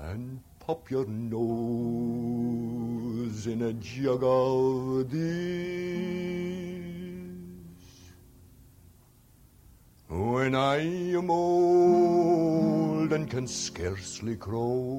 and pop your nose in a jug of this. When I am old and can scarcely crow,